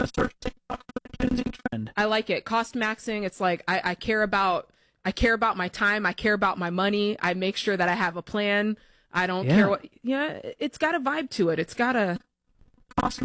trend. I like it. Cost maxing. It's like I care about my time. I care about my money. I make sure that I have a plan. I don't care what. Yeah, it's got a vibe to it. It's got a